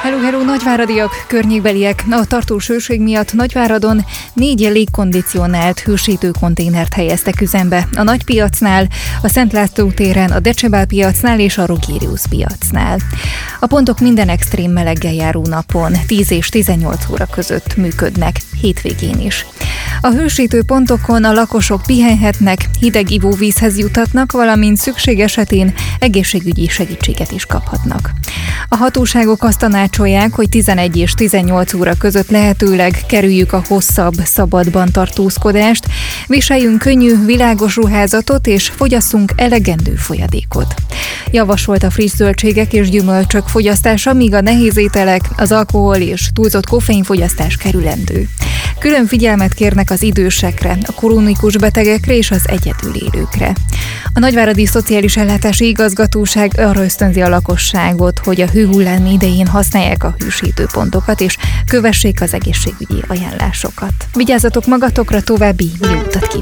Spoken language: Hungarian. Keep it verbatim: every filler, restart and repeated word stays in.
Hello, hello, nagyváradiak, környékbeliek! A tartós hőség miatt Nagyváradon négy légkondicionált hősítő konténert helyeztek üzembe. A Nagypiacnál, a Szent László téren, a Decebál piacnál és a Rogérius piacnál. A pontok minden extrém meleggel járó napon tíz és tizennyolc óra között működnek, hétvégén is. A hősítő pontokon a lakosok pihenhetnek, hideg ivóvízhez juthatnak, valamint szükség esetén egészségügyi segítséget is kaphatnak. A hatóságok azt tanácsolják, hogy tizenegy és tizennyolc óra között lehetőleg kerüljük a hosszabb, szabadban tartózkodást, viseljünk könnyű, világos ruházatot és fogyasszunk elegendő folyadékot. Javasolt a friss zöldségek és gyümölcsök fogyasztása, míg a nehéz ételek, az alkohol és túlzott koffeinfogyasztás kerülendő. Külön figyelmet kérnek az idősekre, a krónikus betegekre és az egyedül élőkre. A Nagyváradi Szociális Ellátási Igazgatóság arra ösztönzi a lakosságot, hogy a hőhullám idején használják a hősítő pontokat és kövessék az egészségügyi ajánlásokat. Vigyázzatok magatokra, további jó utat kívánok!